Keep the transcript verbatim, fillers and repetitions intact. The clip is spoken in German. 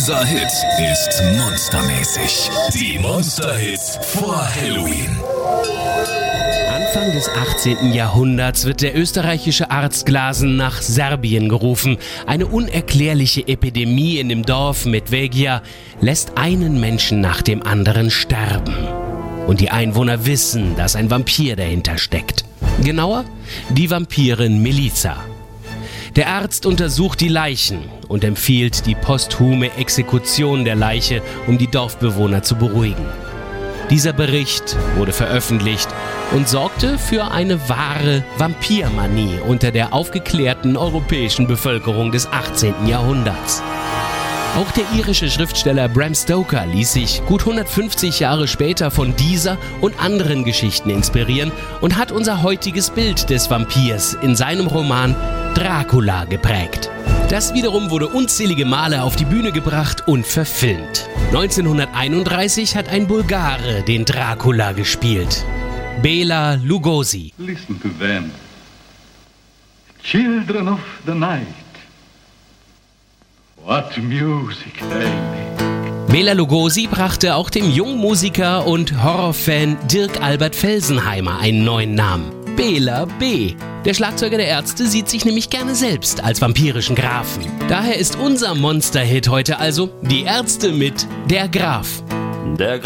Unser Hit ist monstermäßig. Die Monster-Hits vor Halloween. Anfang des achtzehnten. Jahrhunderts wird der österreichische Arzt Glasen nach Serbien gerufen. Eine unerklärliche Epidemie in dem Dorf Medvegia lässt einen Menschen nach dem anderen sterben. Und die Einwohner wissen, dass ein Vampir dahinter steckt. Genauer, die Vampirin Milica. Der Arzt untersucht die Leichen und empfiehlt die posthume Exekution der Leiche, um die Dorfbewohner zu beruhigen. Dieser Bericht wurde veröffentlicht und sorgte für eine wahre Vampirmanie unter der aufgeklärten europäischen Bevölkerung des achtzehnten. Jahrhunderts. Auch der irische Schriftsteller Bram Stoker ließ sich gut hundertfünfzig Jahre später von dieser und anderen Geschichten inspirieren und hat unser heutiges Bild des Vampirs in seinem Roman Dracula geprägt. Das wiederum wurde unzählige Male auf die Bühne gebracht und verfilmt. neunzehnhunderteinunddreißig hat ein Bulgare den Dracula gespielt. Bela Lugosi. Listen to them. Children of the night. What music they make. Bela Lugosi brachte auch dem Jungmusiker und Horrorfan Dirk Albert Felsenheimer einen neuen Namen. Bela B. Der Schlagzeuger der Ärzte sieht sich nämlich gerne selbst als vampirischen Grafen. Daher ist unser Monster-Hit heute also Die Ärzte mit Der Graf. Der